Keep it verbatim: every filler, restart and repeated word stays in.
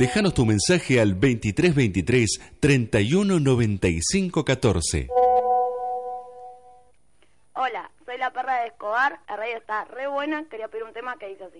Déjanos tu mensaje al veintitrés veintitrés, treinta y uno noventa y cinco catorce. Hola, soy la perra de Escobar, la radio está re buena, quería pedir un tema que dice así.